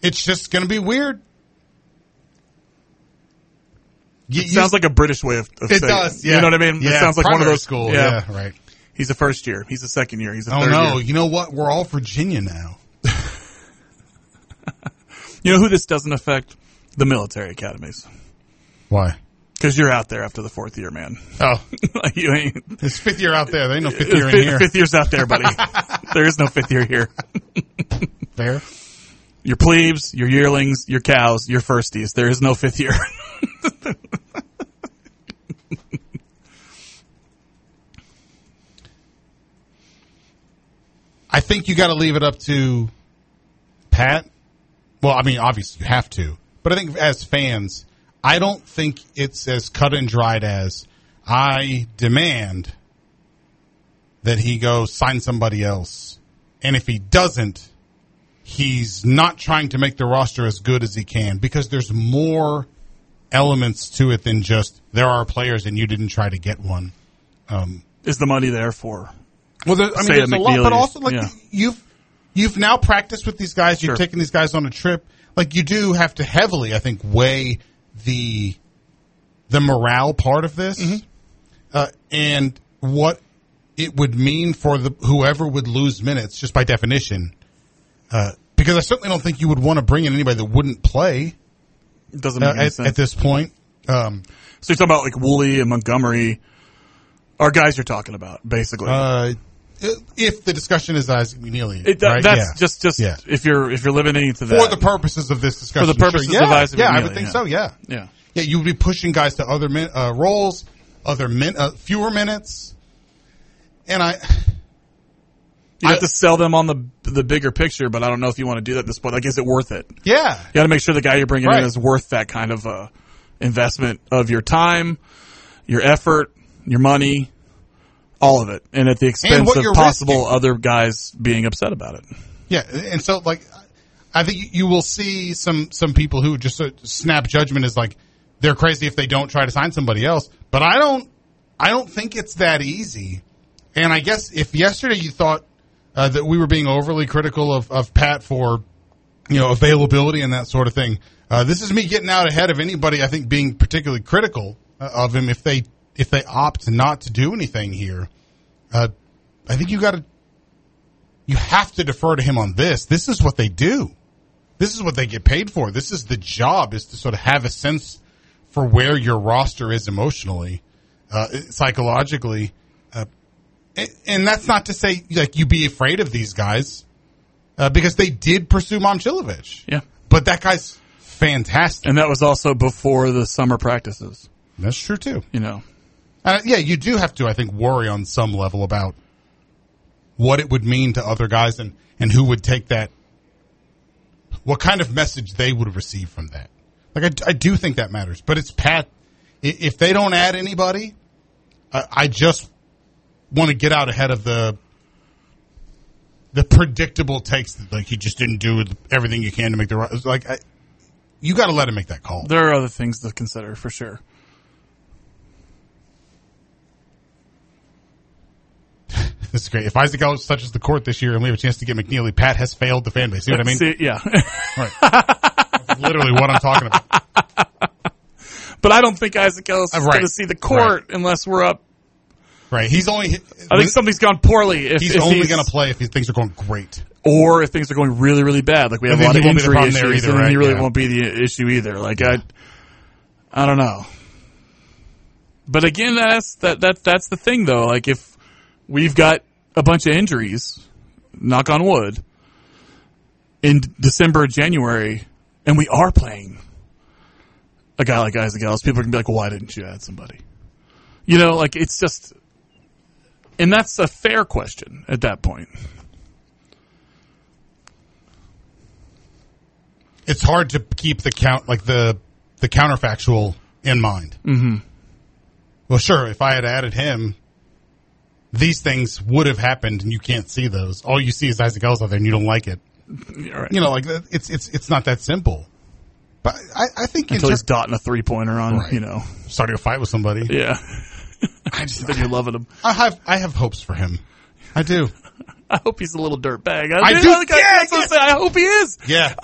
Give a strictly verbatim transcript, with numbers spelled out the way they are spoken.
it's just going to be weird. You, it sounds you, like a British way of, of it saying it. does, yeah. You know what I mean? Yeah, it sounds like one of those school. Yeah. yeah, right. He's a first year. He's a second year. He's a oh, third no. year. Oh, no. You know what? We're all Virginia now. You know who this doesn't affect? The military academies. Why? Because you're out there after the fourth year, man. Oh. You ain't. It's fifth year out there. There ain't no fifth year in fifth, here. Fifth year's out there, buddy. There is no fifth year here. Fair. Your plebes, your yearlings, your cows, your firsties. There is no fifth year. I think you got to leave it up to Pat. Well, I mean, obviously you have to. But I think as fans, I don't think it's as cut and dried as I demand that he go sign somebody else. And if he doesn't, he's not trying to make the roster as good as he can, because there's more elements to it than just there are players and you didn't try to get one. Um, Is the money there for? Well, there, I mean, Say there's a lot, but also like yeah. you've you've now practiced with these guys. You've sure. taken these guys on a trip. Like, you do have to heavily, I think, weigh the the morale part of this, mm-hmm. uh, and what it would mean for the whoever would lose minutes, just by definition. Uh, because I certainly don't think you would want to bring in anybody that wouldn't play. It doesn't make uh, any at, sense at this point. Um, so you're talking about like Woolley and Montgomery, are guys you're talking about, basically. Uh, if the discussion is Isaac McNeely, it, right? That's yeah. just just yeah. if you're if you're limiting to that for the purposes of this discussion. For the purposes sure. yeah. of Isaac yeah, McNeely, I would think yeah. so. Yeah, yeah, yeah. You would be pushing guys to other min, uh, roles, other min, uh, fewer minutes, and I. You I, have to sell them on the the bigger picture, but I don't know if you want to do that at this point. Like, is it worth it? Yeah, you got to make sure the guy you're bringing right. in is worth that kind of uh, investment of your time, your effort, your money. All of it, and at the expense of possible risking. Other guys being upset about it. Yeah, and so, like, I think you will see some, some people who just uh, snap judgment as, like, they're crazy if they don't try to sign somebody else. But I don't I don't think it's that easy. And I guess if yesterday you thought uh, that we were being overly critical of, of Pat for, you know, availability and that sort of thing, uh, this is me getting out ahead of anybody, I think, being particularly critical of him if they if they opt not to do anything here. Uh, I think you got to, you have to defer to him on this. This is what they do. This is what they get paid for. This is the job, is to sort of have a sense for where your roster is emotionally, uh, psychologically. Uh, and, and that's not to say, like, you be afraid of these guys, uh, because they did pursue Momcilovic. Yeah. But that guy's fantastic. And that was also before the summer practices. That's true, too. You know. Uh, yeah, you do have to, I think, worry on some level about what it would mean to other guys and, and who would take that, what kind of message they would receive from that. Like, I, I do think that matters. But it's Pat. If they don't add anybody, uh, I just want to get out ahead of the the predictable takes that, like, you just didn't do everything you can to make the right. Like, I, you got to let him make that call. There are other things to consider, for sure. This is great. If Isaac Ellis touches the court this year and we have a chance to get McNeely, Pat has failed the fan base. See what I mean? See, yeah. Right. That's literally what I'm talking about. But I don't think Isaac Ellis is right. going to see the court right. unless we're up. Right. He's only. I think something's gone poorly. If, he's if only he's, going to play if things are going great, or if things are going really, really bad. Like we have and a lot of injury issues, either, and right? he really yeah. won't be the issue either. Like I, I don't know. But again, that's that that that's the thing though. Like if we've got a bunch of injuries, knock on wood, in December, January, and we are playing a guy like Isaac Ellis, people are going to be like, well, why didn't you add somebody? You know, like, it's just, and that's a fair question at that point. It's hard to keep the count, like the, the counterfactual in mind. Mm-hmm. Well, sure, if I had added him, these things would have happened, and you can't see those. All you see is Isaac Ellis out there, and you don't like it. Right. You know, like it's it's it's not that simple. But I, I think until ter- he's dotting a three pointer on, right. you know, starting a fight with somebody. Yeah, I just then you're loving him. I have I have hopes for him. I do. I hope he's a little dirtbag. I, I mean, do. I, yeah, I, I hope he is. Yeah.